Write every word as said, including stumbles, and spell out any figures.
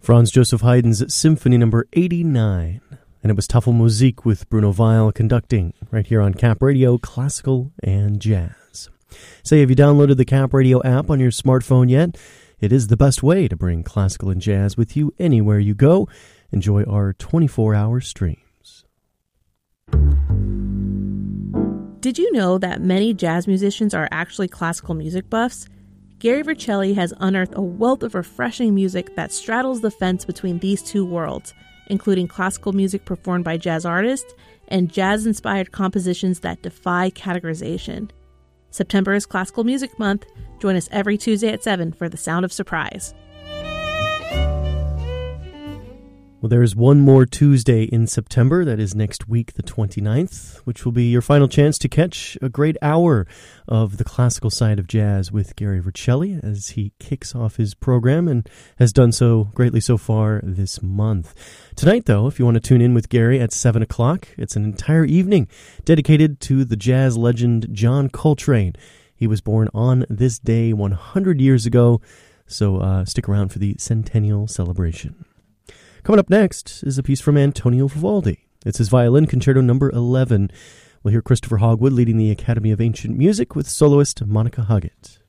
Franz Joseph Haydn's Symphony Number eighty-nine. And it was Tafelmusik with Bruno Weil conducting right here on Cap Radio, classical and jazz. Say, have you downloaded the Cap Radio app on your smartphone yet? It is the best way to bring classical and jazz with you anywhere you go. Enjoy our twenty-four hour streams. Did you know that many jazz musicians are actually classical music buffs? Gary Vercelli has unearthed a wealth of refreshing music that straddles the fence between these two worlds, including classical music performed by jazz artists and jazz-inspired compositions that defy categorization. September is Classical Music Month. Join us every Tuesday at seven for The Sound of Surprise. Well, there's one more Tuesday in September. That is next week, the twenty-ninth, which will be your final chance to catch a great hour of the classical side of jazz with Gary Vercelli as he kicks off his program and has done so greatly so far this month. Tonight, though, if you want to tune in with Gary at seven o'clock, it's an entire evening dedicated to the jazz legend John Coltrane. He was born on this day one hundred years ago, so uh, stick around for the centennial celebration. Coming up next is a piece from Antonio Vivaldi. It's his Violin Concerto number eleven. We'll hear Christopher Hogwood leading the Academy of Ancient Music with soloist Monica Huggett.